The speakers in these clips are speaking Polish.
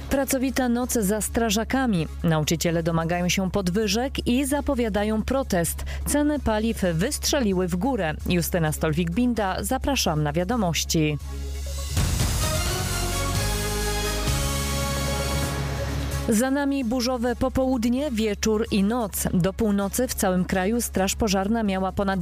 Pracowita noc za strażakami. Nauczyciele domagają się podwyżek i zapowiadają protest. Ceny paliw wystrzeliły w górę. Justyna Stolwik-Binda, zapraszam na wiadomości. Za nami burzowe popołudnie, wieczór i noc. Do północy w całym kraju Straż Pożarna miała ponad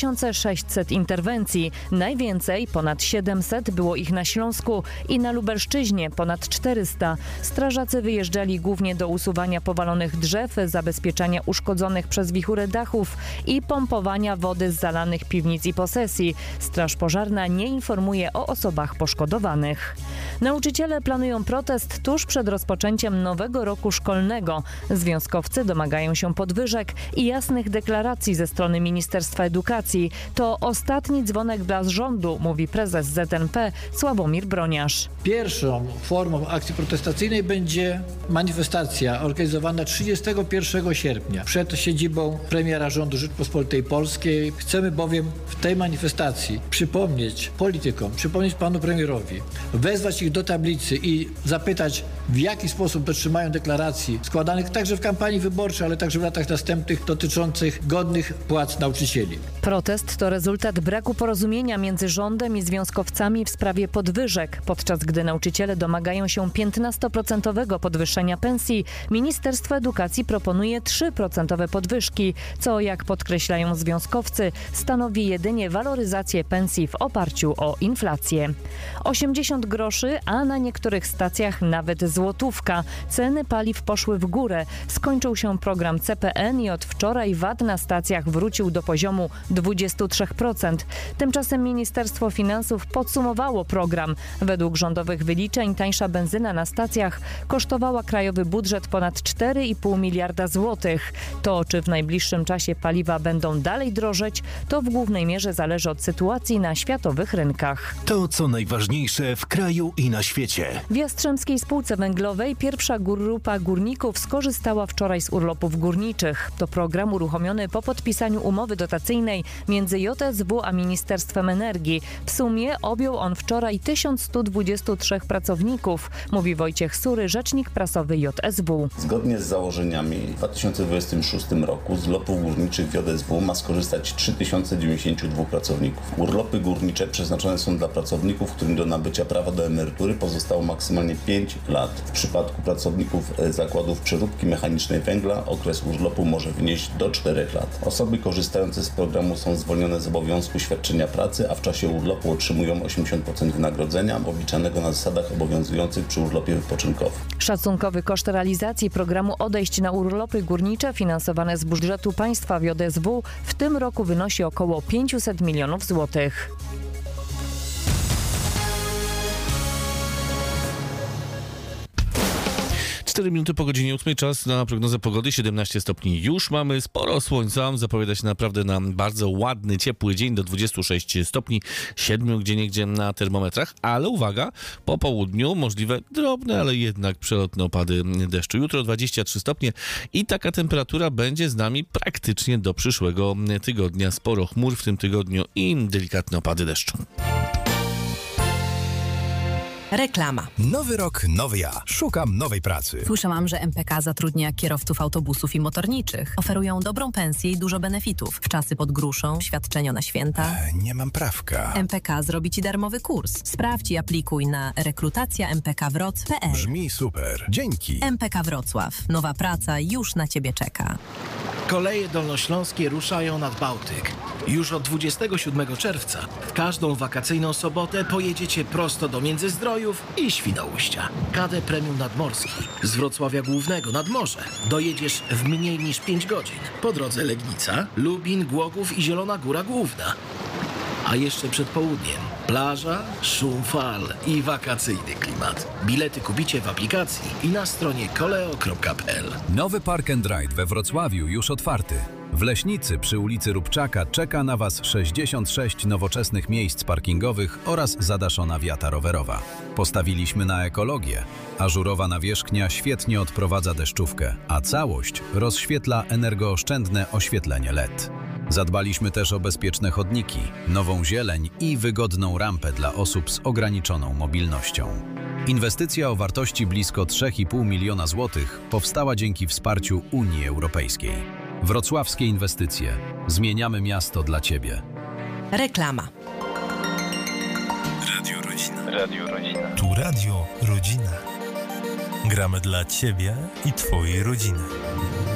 2600 interwencji. Najwięcej, ponad 700, było ich na Śląsku i na Lubelszczyźnie, ponad 400. Strażacy wyjeżdżali głównie do usuwania powalonych drzew, zabezpieczania uszkodzonych przez wichurę dachów i pompowania wody z zalanych piwnic i posesji. Straż Pożarna nie informuje o osobach poszkodowanych. Nauczyciele planują protest tuż przed rozpoczęciem nowego roku szkolnego. Związkowcy domagają się podwyżek i jasnych deklaracji ze strony Ministerstwa Edukacji. To ostatni dzwonek dla rządu, mówi prezes ZNP Sławomir Broniarz. Pierwszą formą akcji protestacyjnej będzie manifestacja organizowana 31 sierpnia przed siedzibą premiera rządu Rzeczypospolitej Polskiej. Chcemy bowiem w tej manifestacji przypomnieć politykom, przypomnieć panu premierowi, wezwać ich do tablicy i zapytać, w jaki sposób dotrzymają deklaracji składanych także w kampanii wyborczej, ale także w latach następnych dotyczących godnych płac nauczycieli. Protest to rezultat braku porozumienia między rządem i związkowcami w sprawie podwyżek. Podczas gdy nauczyciele domagają się 15% podwyższenia pensji, Ministerstwo Edukacji proponuje 3% podwyżki, co, jak podkreślają związkowcy, stanowi jedynie waloryzację pensji w oparciu o inflację. 80 groszy, a na niektórych stacjach nawet złotówka. Ceny paliw poszły w górę. Skończył się program CPN i od wczoraj VAT na stacjach wrócił do poziomu 23%. Tymczasem Ministerstwo Finansów podsumowało program. Według rządowych wyliczeń tańsza benzyna na stacjach kosztowała krajowy budżet ponad 4,5 miliarda złotych. To, czy w najbliższym czasie paliwa będą dalej drożeć, to w głównej mierze zależy od sytuacji na światowych rynkach. To, co najważniejsze w kraju i na świecie. W Jastrzębskiej Spółce Węglowej pierwsza grupa górników skorzystała wczoraj z urlopów górniczych. To program uruchomiony po podpisaniu umowy dotacyjnej między JSW a Ministerstwem Energii. W sumie objął on wczoraj 1123 pracowników, mówi Wojciech Sury, rzecznik prasowy JSW. Zgodnie z założeniami w 2026 roku z urlopów górniczych w JSW ma skorzystać 3092 pracowników. Urlopy górnicze przeznaczone są dla pracowników, którym do nabycia prawa do emerytury pozostało maksymalnie 5 lat. W przypadku pracowników zakładów przeróbki mechanicznej węgla okres urlopu może wynieść do 4 lat. Osoby korzystające z programu są zwolnione z obowiązku świadczenia pracy, a w czasie urlopu otrzymują 80% wynagrodzenia obliczanego na zasadach obowiązujących przy urlopie wypoczynkowym. Szacunkowy koszt realizacji programu odejść na urlopy górnicze finansowane z budżetu państwa w JSW w tym roku wynosi około 500 milionów złotych. Cztery minuty po godzinie 8, czas na prognozę pogody, 17 stopni. Już mamy sporo słońca, zapowiada się naprawdę na bardzo ładny, ciepły dzień do 26 stopni, 7 gdzieniegdzie na termometrach, ale uwaga, po południu możliwe drobne, ale jednak przelotne opady deszczu. Jutro 23 stopnie i taka temperatura będzie z nami praktycznie do przyszłego tygodnia. Sporo chmur w tym tygodniu i delikatne opady deszczu. Reklama. Nowy rok, nowy ja. Szukam nowej pracy. Słyszałam, że MPK zatrudnia kierowców autobusów i motorniczych. Oferują dobrą pensję i dużo benefitów. Wczasy pod gruszą, świadczenia na święta. Nie mam prawka. MPK zrobi Ci darmowy kurs. Sprawdź i aplikuj na rekrutacja.mpkwroc.pl. Brzmi super. Dzięki. MPK Wrocław. Nowa praca już na Ciebie czeka. Koleje dolnośląskie ruszają nad Bałtyk. Już od 27 czerwca w każdą wakacyjną sobotę pojedziecie prosto do Międzyzdrojów i Świnoujścia. KD Premium Nadmorski z Wrocławia Głównego nad morze dojedziesz w mniej niż 5 godzin. Po drodze Legnica, Lubin, Głogów i Zielona Góra Główna. A jeszcze przed południem plaża, szum fal i wakacyjny klimat. Bilety kupicie w aplikacji i na stronie koleo.pl. Nowy Park and Ride we Wrocławiu już otwarty. W Leśnicy przy ulicy Rubczaka czeka na Was 66 nowoczesnych miejsc parkingowych oraz zadaszona wiata rowerowa. Postawiliśmy na ekologię. Ażurowa nawierzchnia świetnie odprowadza deszczówkę, a całość rozświetla energooszczędne oświetlenie LED. Zadbaliśmy też o bezpieczne chodniki, nową zieleń i wygodną rampę dla osób z ograniczoną mobilnością. Inwestycja o wartości blisko 3,5 miliona złotych powstała dzięki wsparciu Unii Europejskiej. Wrocławskie inwestycje. Zmieniamy miasto dla Ciebie. Reklama. Radio Rodzina. Radio Rodzina. Tu Radio Rodzina. Gramy dla Ciebie i Twojej rodziny.